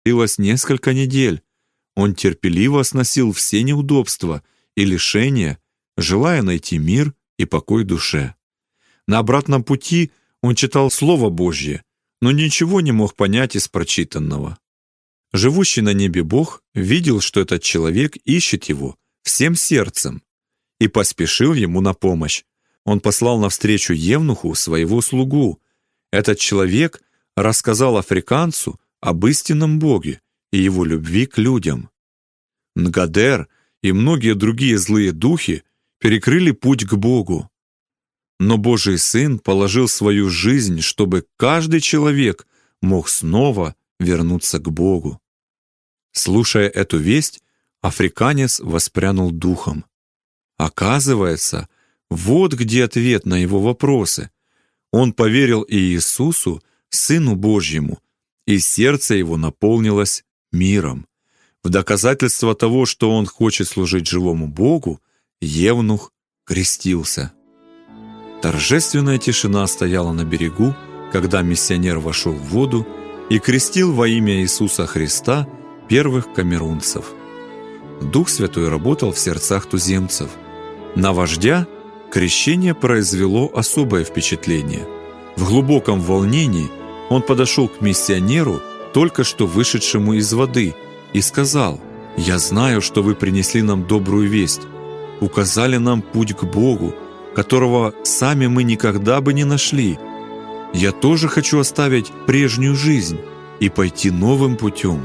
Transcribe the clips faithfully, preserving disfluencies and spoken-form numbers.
длилось несколько недель. Он терпеливо сносил все неудобства и лишения, желая найти мир и покой душе. На обратном пути он читал Слово Божье, но ничего не мог понять из прочитанного. Живущий на небе Бог видел, что этот человек ищет его всем сердцем, и поспешил ему на помощь. Он послал навстречу евнуху своего слугу. Этот человек рассказал африканцу об истинном Боге и его любви к людям. Нгадер и многие другие злые духи перекрыли путь к Богу. Но Божий Сын положил свою жизнь, чтобы каждый человек мог снова вернуться к Богу. Слушая эту весть, африканец воспрянул духом. Оказывается, вот где ответ на его вопросы. Он поверил и Иисусу, Сыну Божьему, и сердце его наполнилось миром. В доказательство того, что он хочет служить живому Богу, евнух крестился. Торжественная тишина стояла на берегу, когда миссионер вошел в воду и крестил во имя Иисуса Христа первых камерунцев. Дух Святой работал в сердцах туземцев. На вождя крещение произвело особое впечатление. В глубоком волнении он подошел к миссионеру, только что вышедшему из воды, и сказал: «Я знаю, что вы принесли нам добрую весть, указали нам путь к Богу, которого сами мы никогда бы не нашли. Я тоже хочу оставить прежнюю жизнь и пойти новым путем».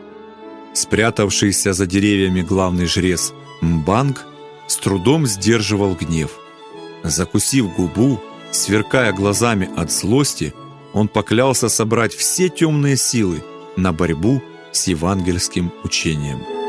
Спрятавшийся за деревьями главный жрец Мбанг с трудом сдерживал гнев. Закусив губу, сверкая глазами от злости, он поклялся собрать все темные силы на борьбу с евангельским учением.